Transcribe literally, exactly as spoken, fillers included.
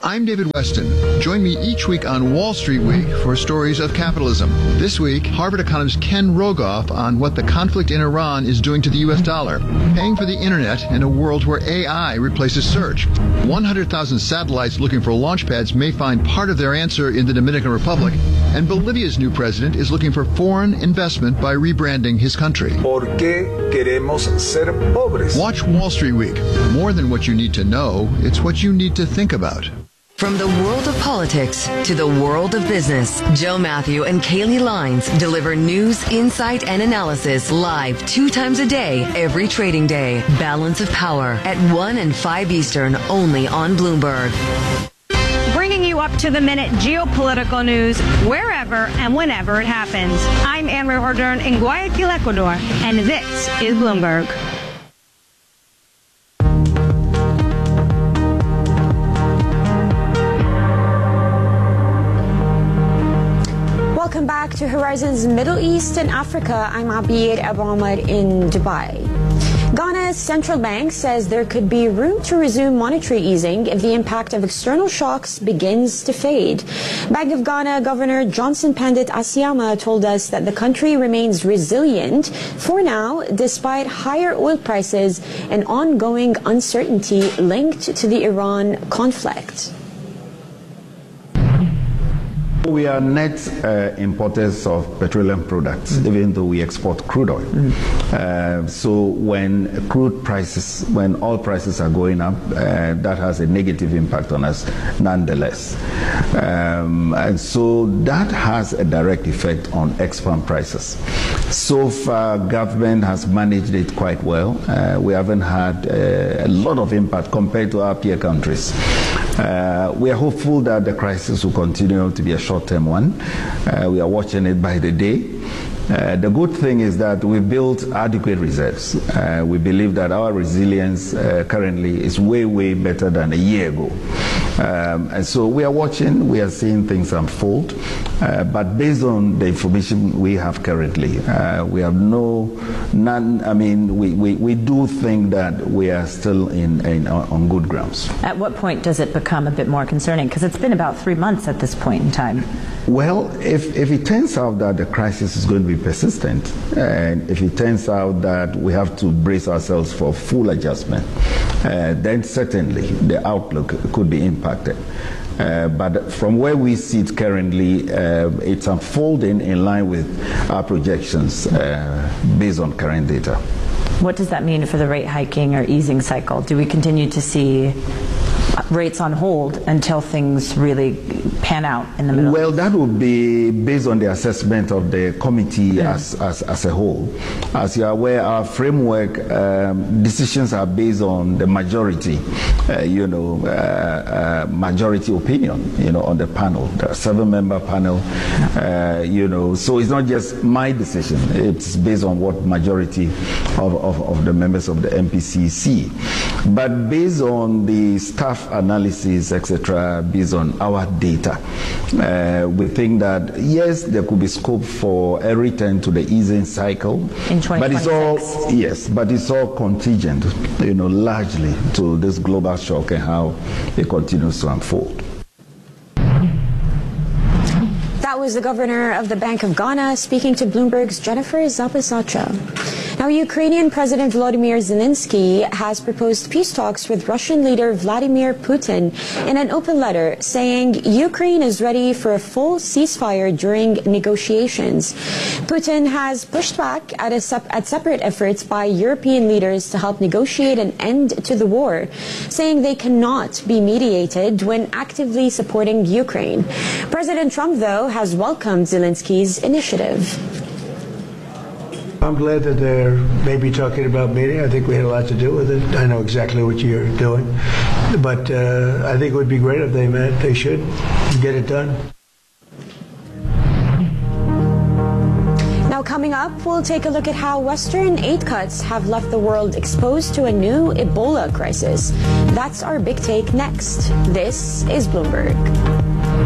I'm David Weston. Join me each week on Wall Street Week for stories of capitalism. This week, Harvard economist Ken Rogoff on what the conflict in Iran is doing to the U S dollar, paying for the internet in a world where A I replaces search. one hundred thousand satellites looking for launch pads may find part of their answer in the Dominican Republic, and Bolivia's new president is looking for foreign investment by rebranding his country. ¿Por qué queremos ser pobres? Watch Wall Street Week. More than what you need to know, it's what you need to think about. From the world of politics to the world of business, Joe Matthew and Kaylee Lines deliver news, insight, and analysis live two times a day, every trading day. Balance of Power at one and five Eastern, only on Bloomberg. Bringing you up to the minute geopolitical news wherever and whenever it happens. I'm Anne-Marie Ordern in Guayaquil, Ecuador, and this is Bloomberg. Welcome back to Horizons Middle East and Africa. I'm Abir Abu Ahmed in Dubai. Ghana's central bank says there could be room to resume monetary easing if the impact of external shocks begins to fade. Bank of Ghana Governor Johnson Pandit Asiama told us that the country remains resilient for now, despite higher oil prices and ongoing uncertainty linked to the Iran conflict. We are net uh, importers of petroleum products, mm. even though we export crude oil. Mm. Uh, so when crude prices, when oil prices are going up, uh, that has a negative impact on us nonetheless. Um, and so that has a direct effect on export prices. So far, government has managed it quite well. Uh, we haven't had uh, a lot of impact compared to our peer countries. Uh, we are hopeful that the crisis will continue to be a short-term one. Uh, we are watching it by the day. Uh, the good thing is that we've built adequate reserves. Uh, we believe that our resilience uh, currently is way, way better than a year ago. Um, and so we are watching, we are seeing things unfold. Uh, but based on the information we have currently, uh, we have no, none, I mean, we, we, we do think that we are still in, in on good grounds. At what point does it become a bit more concerning? Because it's been about three months at this point in time. Well, if, if it turns out that the crisis is going to be persistent, and if it turns out that we have to brace ourselves for full adjustment, uh, then certainly the outlook could be impacted. Uh, but from where we sit currently, uh, it's unfolding in line with our projections uh, based on current data. What does that mean for the rate hiking or easing cycle? Do we continue to see rates on hold until things really pan out in the middle? Well, that would be based on the assessment of the committee yeah. as, as, as a whole. As you are aware, our framework um, decisions are based on the majority, uh, you know, uh, uh, majority opinion, you know, on the panel, the seven-member panel, uh, you know. So it's not just my decision; it's based on what majority of, of, of the members of the M P C see. But based on the staff analysis, et cetera, based on our data, uh, we think that yes, there could be scope for a return to the easing cycle. In twenty twenty-six. But it's all yes, but it's all contingent, you know, largely to this global shock and how it continues to unfold. That was the governor of the Bank of Ghana speaking to Bloomberg's Jennifer Zapasatra. Now, Ukrainian President Volodymyr Zelensky has proposed peace talks with Russian leader Vladimir Putin in an open letter, saying Ukraine is ready for a full ceasefire during negotiations. Putin has pushed back at, a sep at separate efforts by European leaders to help negotiate an end to the war, saying they cannot be mediated when actively supporting Ukraine. President Trump, though, has welcomed Zelensky's initiative. I'm glad that they're maybe talking about meeting. I think we had a lot to do with it. I know exactly what you're doing. But uh, I think it would be great if they met. They should get it done. Now, coming up, we'll take a look at how Western aid cuts have left the world exposed to a new Ebola crisis. That's our big take next. This is Bloomberg.